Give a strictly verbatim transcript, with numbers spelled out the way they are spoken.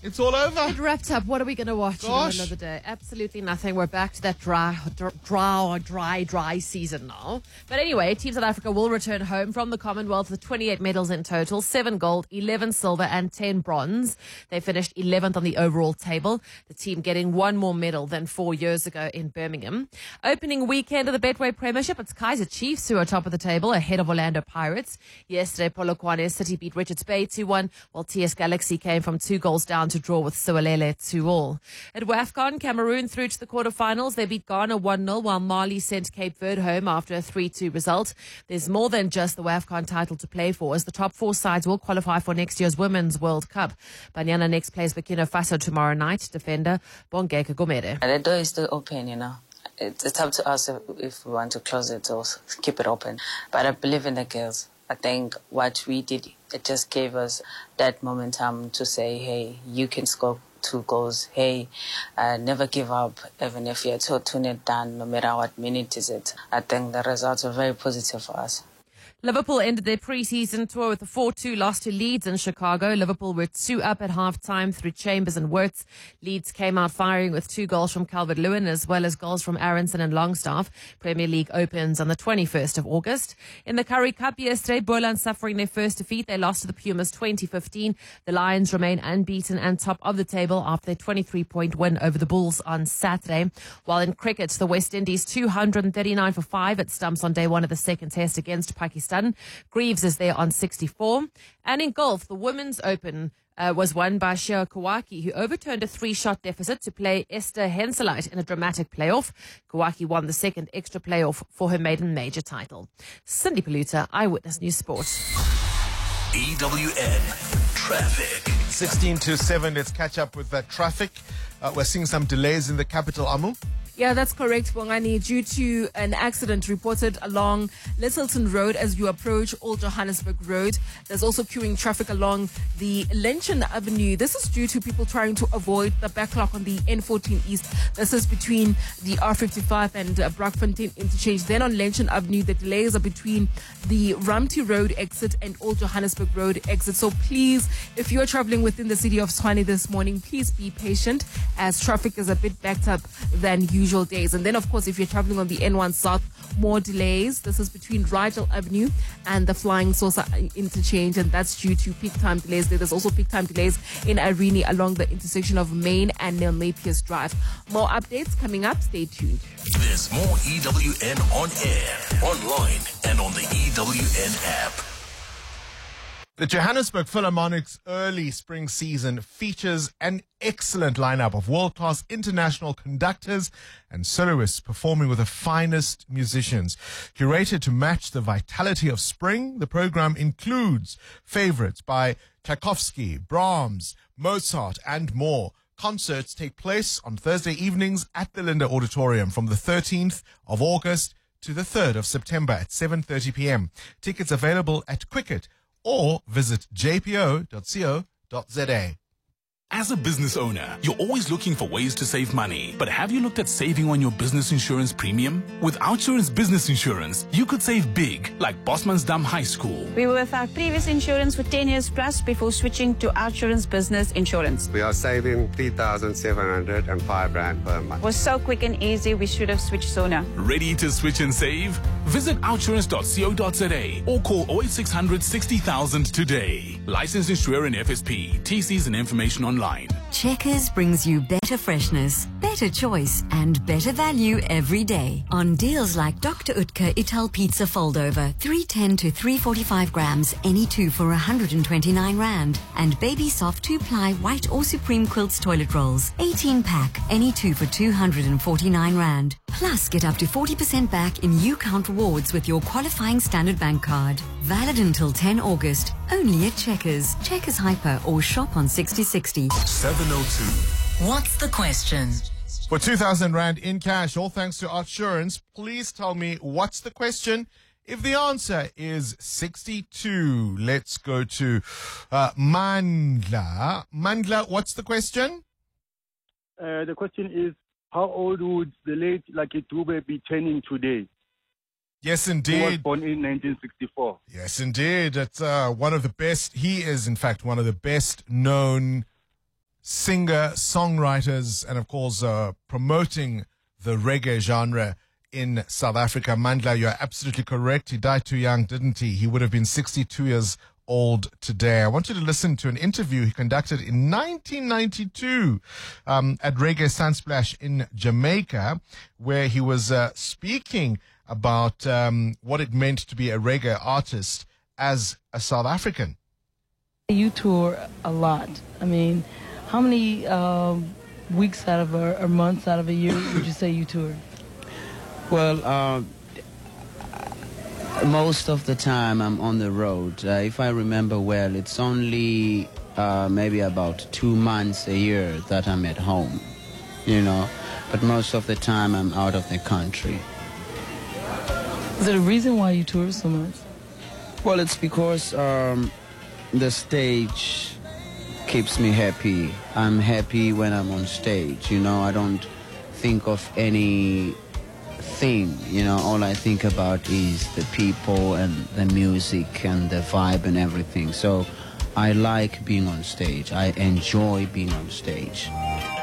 It's all over. It wrapped up. What are we going to watch Gosh. another day? Absolutely nothing. We're back to that dry, dry, dry, dry season now. But anyway, Team South Africa will return home from the Commonwealth with twenty-eight medals in total, seven gold, eleven silver and ten bronze. They finished eleventh on the overall table, the team getting one more medal than four years ago in Birmingham. Opening weekend of the Betway Premiership, it's Kaizer Chiefs who are top of the table ahead of Orlando Pirates. Yesterday, Polokwane City beat Richards Bay two one, while T S Galaxy came from two goals down to draw with Siwalele two all. At WAFCON, Cameroon through to the quarterfinals. They beat Ghana one nil, while Mali sent Cape Verde home after a three two result. There's more than just the WAFCON title to play for, as the top four sides will qualify for next year's Women's World Cup. Banyana next plays Burkina Faso tomorrow night. Defender Bongeka Gomere. The door is still open, you know. It's, it's up to us if, if we want to close it or keep it open. But I believe in the girls. I think what we did, it just gave us that momentum to say, hey, you can score two goals. Hey, uh, never give up, even if you're two nil down, no matter what minute is it. I think the results are very positive for us. Liverpool ended their pre-season tour with a four two loss to Leeds in Chicago. Liverpool were two up at half-time through Chambers and Wirtz. Leeds came out firing with two goals from Calvert-Lewin as well as goals from Aronson and Longstaff. Premier League opens on the twenty-first of August. In the Currie Cup yesterday, Boland suffering their first defeat. They lost to the Pumas twenty fifteen. The Lions remain unbeaten and top of the table after their twenty-three point win over the Bulls on Saturday. While in cricket, the West Indies two hundred thirty-nine for five at stumps on day one of the second test against Pakistan. Greaves is there on sixty-four. And in golf, the Women's Open uh, was won by Shia Kawaki, who overturned a three-shot deficit to play Esther Henselite in a dramatic playoff. Kawaki won the second extra playoff for her maiden major title. Cindy Paluta, Eyewitness News Sport. E W N Traffic. sixteen to seven, let's catch up with that traffic. Uh, we're seeing some delays in the capital, Amu. Yeah, that's correct, Bongani. Due to an accident reported along Littleton Road as you approach Old Johannesburg Road. There's also queuing traffic along the Lynchon Avenue. This is due to people trying to avoid the backlog on the N fourteen East. This is between the R fifty-five and uh, Brakfontein interchange. Then on Lynchon Avenue, the delays are between the Rumty Road exit and Old Johannesburg Road exit. So please, if you are traveling within the city of Tshwane this morning, please be patient as traffic is a bit backed up than usual. Usual days. And then, of course, if you're traveling on the N one South, more delays. This is between Rigel Avenue and the Flying Saucer interchange, and that's due to peak time delays. There's also peak time delays in Irene along the intersection of Main and Neil Napiers Drive. More updates coming up. Stay tuned. There's more E W N on air, online, and on the E W N app. The Johannesburg Philharmonic's early spring season features an excellent lineup of world-class international conductors and soloists performing with the finest musicians. Curated to match the vitality of spring, the program includes favorites by Tchaikovsky, Brahms, Mozart, and more. Concerts take place on Thursday evenings at the Linda Auditorium from the thirteenth of August to the third of September at seven thirty p.m. Tickets available at Quicket or visit j p o dot co dot z a. As a business owner, you're always looking for ways to save money. But have you looked at saving on your business insurance premium? With Outsurance Business Insurance, you could save big, like Bosmansdam High School. We were with our previous insurance for ten years plus before switching to Outsurance Business Insurance. We are saving three thousand seven hundred five rand per month. It was so quick and easy, we should have switched sooner. Ready to switch and save? Visit outsurance dot co dot z a or call oh eight six hundred sixty thousand today. Licensed insurer and F S P. T Cs and information online. Checkers brings you better freshness, better choice, and better value every day. On deals like Doctor Utker Ital Pizza Foldover, three ten to three forty-five grams, any two for one hundred twenty-nine rand. And Baby Soft two-ply white or supreme quilts toilet rolls, eighteen pack, any two for two hundred forty-nine rand. Plus, get up to forty percent back in U-Count rewards with your qualifying Standard Bank card. Valid until the tenth of August, only at Checkers, Checkers Hyper, or shop on sixty sixty. seven oh two. What's the question? For two thousand rand in cash, all thanks to Outsurance, please tell me what's the question. If the answer is sixty-two, let's go to uh, Mandla. Mandla, what's the question? Uh, the question is, how old would the late Lucky Dube be turning today? Yes, He was indeed. born in nineteen sixty-four. Yes, indeed. It's uh, one of the best. He is, in fact, one of the best known singer, songwriters, and of course, uh, promoting the reggae genre in South Africa. Mandla, you're absolutely correct. He died too young, didn't he? He would have been sixty-two years old today. I want you to listen to an interview he conducted in nineteen ninety-two um, at Reggae Sunsplash in Jamaica, where he was uh, speaking about um, what it meant to be a reggae artist as a South African. You tour a lot. I mean, how many um, weeks out of a, or months out of a year would you say you tour? Well, uh, most of the time I'm on the road. Uh, if I remember well, it's only uh, maybe about two months a year that I'm at home, you know. But most of the time I'm out of the country. Is there a reason why you tour so much? Well, it's because um, the stage keeps me happy. I'm happy when I'm on stage, you know. I don't think of any thing, you know. All I think about is the people and the music and the vibe and everything. So I like being on stage. I enjoy being on stage.